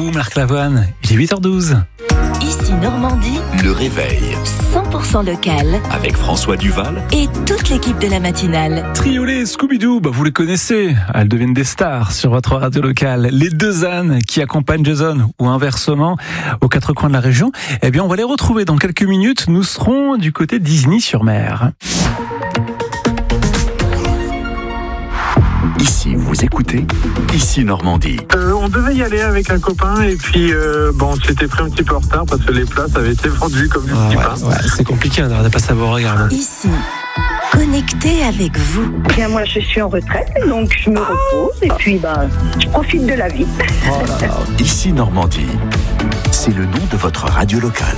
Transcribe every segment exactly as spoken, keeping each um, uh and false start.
vous, Marc Lavoine. Il est huit heures douze. Ici Normandie, le réveil cent pour cent local avec François Duval et toute l'équipe de la matinale. Triolet, Scooby-Doo, bah vous les connaissez, elles deviennent des stars sur votre radio locale. Les deux ânes qui accompagnent Jason ou inversement aux quatre coins de la région, eh bien on va les retrouver dans quelques minutes. Nous serons du côté d'Isigny-sur-Mer. Ici, vous écoutez Ici Normandie. Euh, on devait y aller avec un copain et puis euh, bon, on s'était pris un petit peu en retard parce que les places avaient été vendues comme du ah, petit ouais, pain. Ouais, c'est compliqué, on n'arrête pas savoir regarder. Ici, connecté avec vous. Bien, moi, je suis en retraite, donc je me repose et puis ben, je profite de la vie. Oh là là. Ici Normandie, c'est le nom de votre radio locale.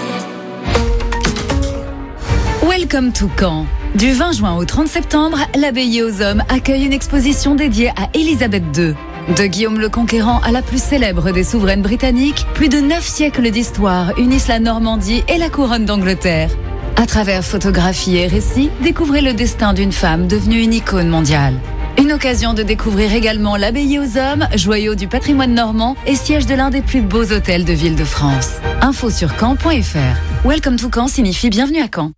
Welcome to Caen. Du vingt juin au trente septembre, l'Abbaye aux Hommes accueille une exposition dédiée à Élisabeth deux. De Guillaume le Conquérant à la plus célèbre des souveraines britanniques, plus de neuf siècles d'histoire unissent la Normandie et la couronne d'Angleterre. À travers photographies et récits, découvrez le destin d'une femme devenue une icône mondiale. Une occasion de découvrir également l'Abbaye aux Hommes, joyau du patrimoine normand et siège de l'un des plus beaux hôtels de ville de France. Info sur caen point f r. Welcome to Caen signifie bienvenue à Caen.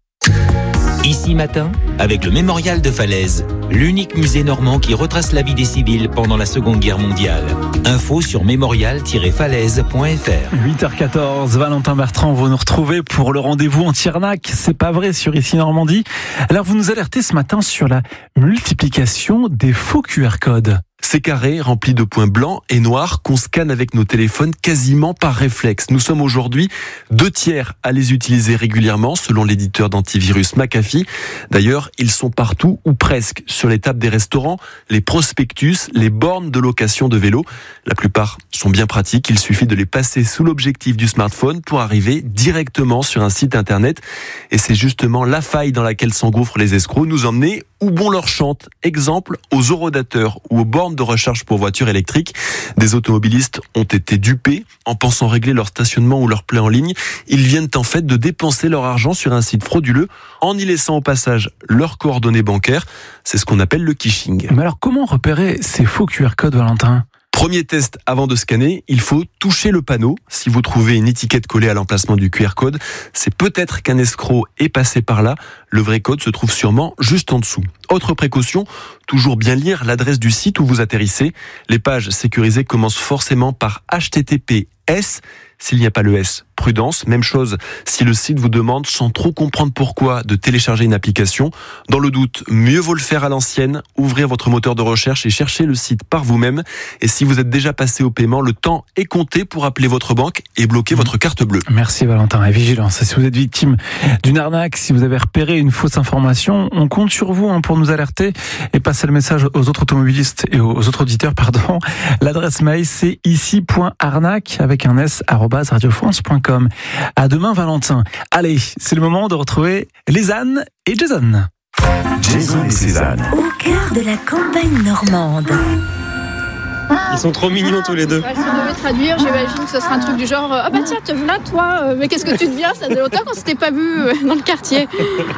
Ici matin, avec le Mémorial de Falaise, l'unique musée normand qui retrace la vie des civils pendant la Seconde Guerre mondiale. Info sur mémorial tiret falaise point f r. huit heures quatorze, Valentin Bertrand, vous nous retrouvez pour le rendez-vous anti-arnaque. C'est pas vrai sur Ici Normandie. Alors vous nous alertez ce matin sur la multiplication des faux Q R codes. Ces carrés remplis de points blancs et noirs qu'on scanne avec nos téléphones quasiment par réflexe. Nous sommes aujourd'hui deux tiers à les utiliser régulièrement selon l'éditeur d'antivirus McAfee. D'ailleurs, ils sont partout ou presque sur les tables des restaurants, les prospectus, les bornes de location de vélos. La plupart sont bien pratiques. Il suffit de les passer sous l'objectif du smartphone pour arriver directement sur un site internet. Et c'est justement la faille dans laquelle s'engouffrent les escrocs, nous emmener où bon leur chante. Exemple, aux horodateurs ou aux bornes de recharge pour voitures électriques. Des automobilistes ont été dupés en pensant régler leur stationnement ou leur plein en ligne. Ils viennent en fait de dépenser leur argent sur un site frauduleux en y laissant au passage leurs coordonnées bancaires. C'est ce qu'on appelle le phishing. Mais alors comment repérer ces faux Q R codes, Valentin ? Premier test avant de scanner, il faut toucher le panneau. Si vous trouvez une étiquette collée à l'emplacement du Q R code, c'est peut-être qu'un escroc est passé par là. Le vrai code se trouve sûrement juste en dessous. Autre précaution, toujours bien lire l'adresse du site où vous atterrissez. Les pages sécurisées commencent forcément par H T T P S. S'il n'y a pas le S, prudence. Même chose si le site vous demande, sans trop comprendre pourquoi, de télécharger une application. Dans le doute, mieux vaut le faire à l'ancienne. Ouvrez votre moteur de recherche et cherchez le site par vous-même. Et si vous êtes déjà passé au paiement, le temps est compté pour appeler votre banque et bloquer mmh. votre carte bleue. Merci Valentin. Et vigilance, si vous êtes victime d'une arnaque, si vous avez repéré une fausse information, on compte sur vous hein, pour nous alerter et passer le message aux autres automobilistes et aux autres auditeurs. Pardon. L'adresse mail, c'est ici point arnaque avec un S arobase radio france point com. À demain Valentin. Allez, c'est le moment de retrouver les ânes et Jason. Jason et ses ânes. Au cœur de la campagne normande. Ils sont trop mignons tous les deux. Si on devait traduire, j'imagine que ce serait un truc du genre ah bah tiens, te voilà toi, euh, mais qu'est-ce que tu deviens, ça fait longtemps qu'on s'était pas vu euh, dans le quartier.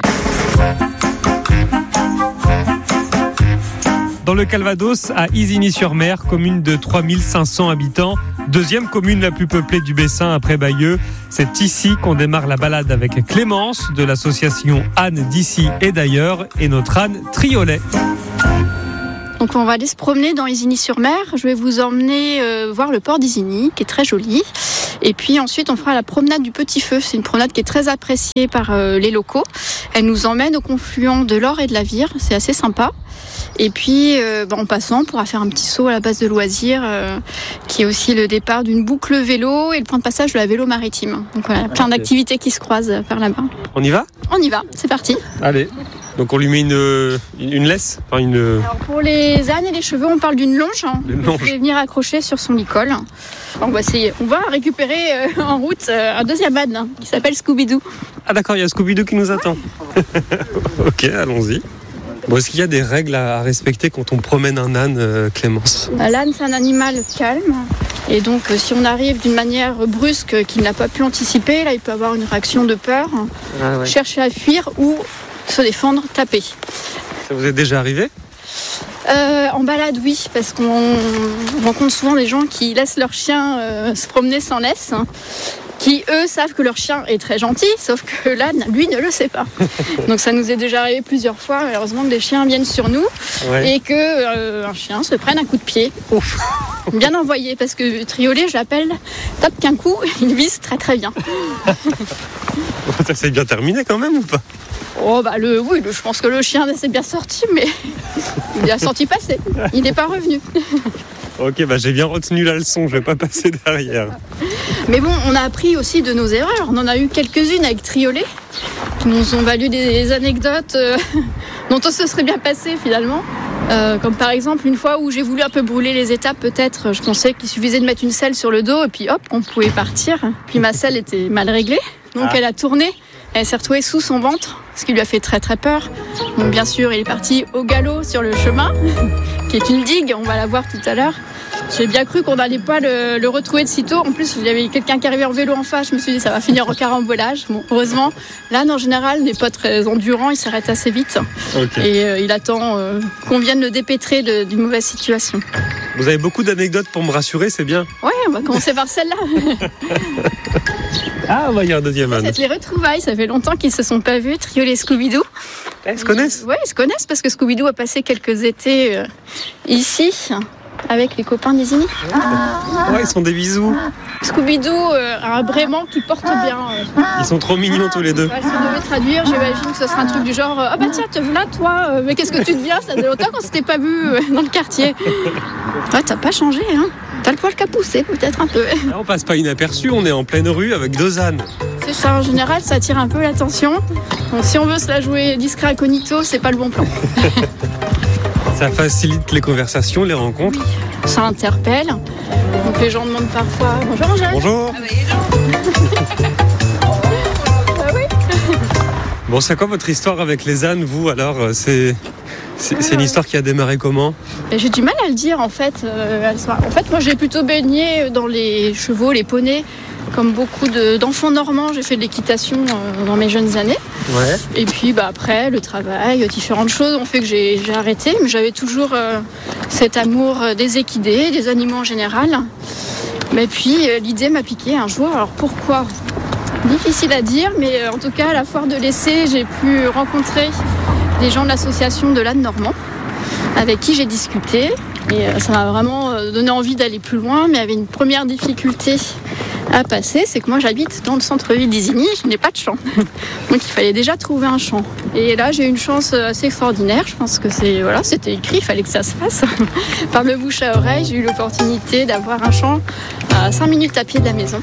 Dans le Calvados, à Isigny-sur-Mer, commune de trois mille cinq cents habitants, deuxième commune la plus peuplée du Bessin après Bayeux. C'est ici qu'on démarre la balade avec Clémence de l'association Anne d'ici et d'ailleurs et notre Anne Triolet. Donc on va aller se promener dans Isigny-sur-Mer. Je vais vous emmener euh, voir le port d'Isigny, qui est très joli. Et puis ensuite, on fera la promenade du Petit Feu. C'est une promenade qui est très appréciée par euh, les locaux. Elle nous emmène au confluent de l'Or et de la Vire. C'est assez sympa. Et puis, euh, bah, en passant, on pourra faire un petit saut à la base de loisirs, euh, qui est aussi le départ d'une boucle vélo et le point de passage de la vélo maritime. Donc voilà, plein d'activités qui se croisent par là-bas. On y va ? On y va, c'est parti. Allez. Donc on lui met une, une laisse, enfin une... Alors pour les ânes et les cheveux, on parle d'une longe. Hein. Une longe. Vous pouvez venir accrocher sur son licol. On va essayer. On va récupérer euh, en route euh, un deuxième âne hein, qui s'appelle Scooby-Doo. Ah d'accord, il y a Scooby-Doo qui nous attend. Ok, allons-y. Bon, est-ce qu'il y a des règles à respecter quand on promène un âne, euh, Clémence ? L'âne, c'est un animal calme. Et donc, euh, si on arrive d'une manière brusque euh, qu'il n'a pas pu anticiper, là, il peut avoir une réaction de peur, ah ouais. chercher à fuir ou se défendre, taper. Ça vous est déjà arrivé ? Euh, en balade, oui, parce qu'on on rencontre souvent des gens qui laissent leur chien euh, se promener sans laisse, hein, qui eux savent que leur chien est très gentil, sauf que l'âne, lui, ne le sait pas. Donc ça nous est déjà arrivé plusieurs fois, malheureusement, que des chiens viennent sur nous ouais. et que euh, un chien se prenne un coup de pied. Ouf. Bien envoyé, parce que Triolet, je l'appelle, tape qu'un coup, il vise très très bien. Ça s'est bien terminé quand même ou pas? Oh bah le, oui, le, je pense que le chien s'est bien sorti, mais il a senti passer. Il n'est pas revenu. Ok, bah j'ai bien retenu la leçon, je vais pas passer derrière. Mais bon, on a appris aussi de nos erreurs. On en a eu quelques-unes avec Triolet, qui nous ont valu des anecdotes euh, dont on se serait bien passé finalement. Euh, comme par exemple une fois où j'ai voulu un peu brûler les étapes, peut-être. Je pensais qu'il suffisait de mettre une selle sur le dos et puis hop, on pouvait partir. Puis ma selle était mal réglée, donc ah. elle a tourné. Elle s'est retrouvée sous son ventre, ce qui lui a fait très très peur. Donc bien sûr, il est parti au galop sur le chemin, qui est une digue, on va la voir tout à l'heure. J'ai bien cru qu'on n'allait pas le, le retrouver de sitôt. En plus, il y avait quelqu'un qui arrivait en vélo en face. Je me suis dit, ça va finir en carambolage. Bon, heureusement, l'âne en général n'est pas très endurant, il s'arrête assez vite. Okay. Et euh, il attend euh, qu'on vienne le dépêtrer de, d'une mauvaise situation. Vous avez beaucoup d'anecdotes pour me rassurer, c'est bien. Ouais, on va commencer par celle-là. Ah, bah, il y a un deuxième âne. C'est les retrouvailles, ça fait longtemps qu'ils ne se sont pas vus, Triolet et Scooby-Doo. Ils se connaissent ? Oui, ils se connaissent parce que Scooby-Doo a passé quelques étés euh, ici, avec les copains d'Isigny. Ah. Ouais, ils sont des bisous. Scooby-Doo euh, a un brément qui porte bien. Euh. Ils sont trop mignons tous les deux. Ouais, si on devait traduire, j'imagine que ce serait un truc du genre « Ah bah tiens, te voilà toi, euh, mais qu'est-ce que tu deviens ? Ça fait longtemps qu'on s'était pas vu euh, dans le quartier. » Ouais, t'as pas changé, hein. T'as le poil qu'à pousser, peut-être un peu. Là, on passe pas inaperçu, on est en pleine rue avec deux ânes. C'est ça, en général, ça attire un peu l'attention. Donc si on veut se la jouer discret incognito, c'est pas le bon plan. Ça facilite les conversations, les rencontres. Oui, ça interpelle. Donc les gens demandent parfois « Bonjour Angèle !» Bonjour. Ah bah, ah oui. Bon, c'est quoi votre histoire avec les ânes, vous, alors c'est... C'est, c'est une histoire qui a démarré comment ? J'ai du mal à le dire en fait. Euh, en fait, moi j'ai plutôt baigné dans les chevaux, les poneys, comme beaucoup de, d'enfants normands. J'ai fait de l'équitation euh, dans mes jeunes années. Ouais. Et puis bah, après, le travail, différentes choses ont fait que j'ai, j'ai arrêté. Mais j'avais toujours euh, cet amour des équidés, des animaux en général. Mais puis euh, l'idée m'a piqué un jour. Alors pourquoi ? Difficile à dire, mais euh, en tout cas à la foire de l'Essai, j'ai pu rencontrer des gens de l'association de l'âne normand avec qui j'ai discuté et ça m'a vraiment donné envie d'aller plus loin, mais il y avait une première difficulté à passer, c'est que moi j'habite dans le centre-ville d'Isigny, je n'ai pas de champ, donc il fallait déjà trouver un champ. Et là j'ai eu une chance assez extraordinaire, je pense que c'est, voilà, c'était écrit, il fallait que ça se fasse. Par le bouche à oreille, j'ai eu l'opportunité d'avoir un champ à cinq minutes à pied de la maison.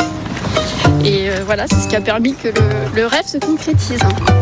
Et euh, voilà, c'est ce qui a permis que le, le rêve se concrétise.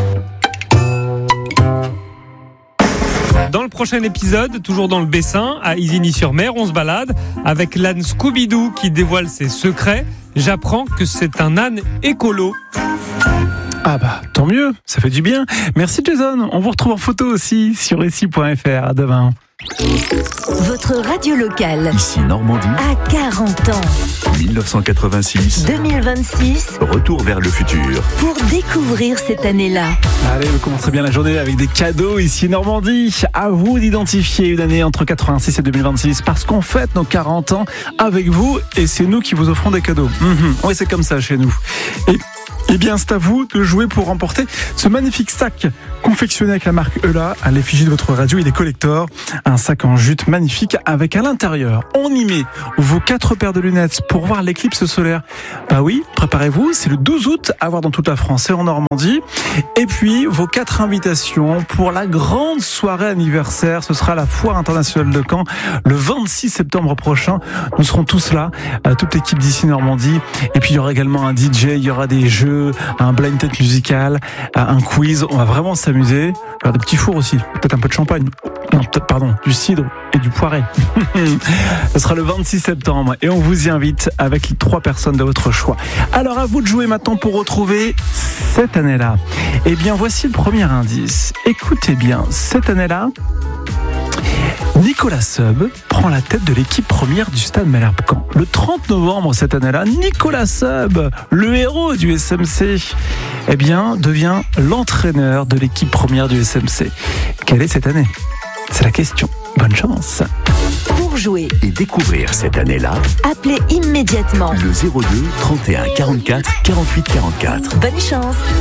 Dans le prochain épisode, toujours dans le Bessin, à Isigny-sur-Mer, on se balade avec l'âne Scooby-Doo qui dévoile ses secrets. J'apprends que c'est un âne écolo. Ah bah, tant mieux, ça fait du bien. Merci Jason, on vous retrouve en photo aussi sur ici point f r. À demain. Votre radio locale. Ici Normandie. À quarante ans. dix-neuf cent quatre-vingt-six. deux mille vingt-six. Retour vers le futur. Pour découvrir cette année-là. Allez, vous commencerez bien la journée avec des cadeaux ici Normandie. À vous d'identifier une année entre quatre-vingt-six et deux mille vingt-six parce qu'on fête nos quarante ans avec vous et c'est nous qui vous offrons des cadeaux. Mmh. Oui, c'est comme ça chez nous. Et Eh bien, c'est à vous de jouer pour remporter ce magnifique sac confectionné avec la marque Eula à l'effigie de votre radio. Il est collector, un sac en jute magnifique avec à l'intérieur, on y met vos quatre paires de lunettes pour voir l'éclipse solaire. Bah oui, préparez-vous, c'est le douze août à voir dans toute la France et en Normandie. Et puis, vos quatre invitations pour la grande soirée anniversaire. Ce sera la Foire internationale de Caen le vingt-six septembre prochain. Nous serons tous là, toute l'équipe d'ici Normandie. Et puis, il y aura également un D J, il y aura des jeux, un blind test musical, un quiz. On va vraiment s'amuser. Il y aura des petits fours aussi, peut-être un peu de champagne. Non, peut-être, pardon, du cidre et du poiré. Ce sera le vingt-six septembre et on vous y invite avec les trois personnes de votre choix. Alors à vous de jouer maintenant pour retrouver cette année-là. Eh bien, voici le premier indice. Écoutez bien, cette année-là, Nicolas Seub prend la tête de l'équipe première du Stade Malherbe-Caen. Le trente novembre cette année-là, Nicolas Seub, le héros du S M C, eh bien, devient l'entraîneur de l'équipe première du S M C. Quelle est cette année ? C'est la question. Bonne chance. Pour jouer Et découvrir cette année-là, appelez immédiatement. le zéro deux trente et un quarante-quatre quarante-huit quarante-quatre. Bonne chance.